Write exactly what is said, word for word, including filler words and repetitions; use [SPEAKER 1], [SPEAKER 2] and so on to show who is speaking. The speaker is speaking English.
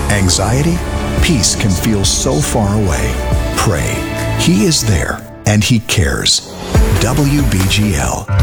[SPEAKER 1] Anxiety? Peace can feel so far away. Pray. He is there and He cares. W B G L.